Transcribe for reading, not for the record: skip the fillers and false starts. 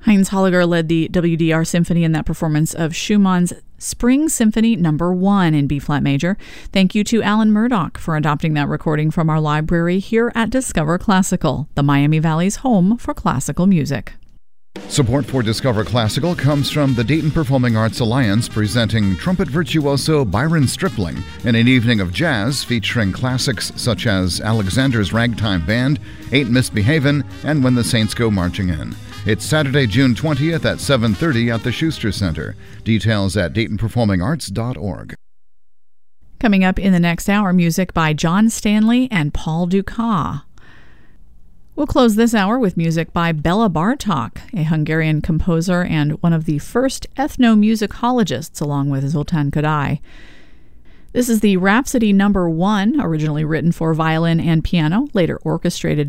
Heinz Holliger led the WDR Symphony in that performance of Schumann's Spring Symphony No. 1 in B-flat major. Thank you to Alan Murdoch for adopting that recording from our library here at Discover Classical, the Miami Valley's home for classical music. Support for Discover Classical comes from the Dayton Performing Arts Alliance, presenting trumpet virtuoso Byron Stripling in an evening of jazz featuring classics such as Alexander's Ragtime Band, Ain't Misbehavin', and When the Saints Go Marching In. It's Saturday, June 20th at 7:30 at the Schuster Center. Details at DaytonPerformingArts.org. Coming up in the next hour, music by John Stanley and Paul Dukas. We'll close this hour with music by Bela Bartok, a Hungarian composer and one of the first ethnomusicologists, along with Zoltán Kodály. This is the Rhapsody No. 1, originally written for violin and piano, later orchestrated